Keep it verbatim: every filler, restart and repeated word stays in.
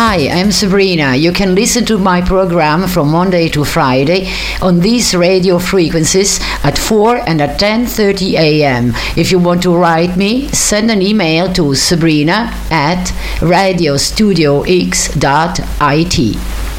Hi, I'm Sabrina. You can listen to my program from Monday to Friday on these radio frequencies at four and at ten thirty a m. If you want to write me, send an email to sabrina at radiostudiox dot it.